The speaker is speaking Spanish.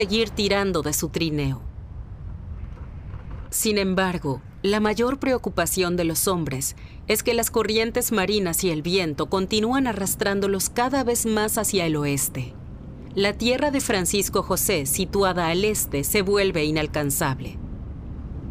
seguir tirando de su trineo. Sin embargo, la mayor preocupación de los hombres es que las corrientes marinas y el viento continúan arrastrándolos cada vez más hacia el oeste. La tierra de Francisco José, situada al este, se vuelve inalcanzable.